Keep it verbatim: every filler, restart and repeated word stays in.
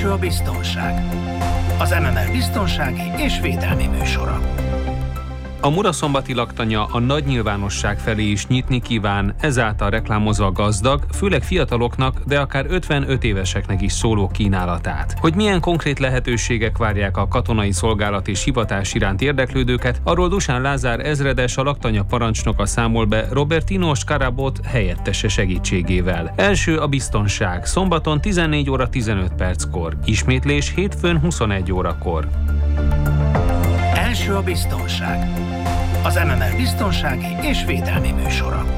Első a biztonság. Az em em er biztonsági és védelmi műsora. A Muraszombati laktanya a nagy nyilvánosság felé is nyitni kíván, ezáltal reklámozva a gazdag, főleg fiataloknak, de akár ötvenöt éveseknek is szóló kínálatát. Hogy milyen konkrét lehetőségek várják a katonai szolgálat és hivatás iránt érdeklődőket, arról Dusán Lázár ezredes, a laktanya parancsnoka számol be Robertino Scarabot helyettese segítségével. Első a biztonság, szombaton tizennégy óra tizenöt perckor, ismétlés hétfőn huszonegy órakor. Első a biztonság. Az em em er biztonsági és védelmi műsora.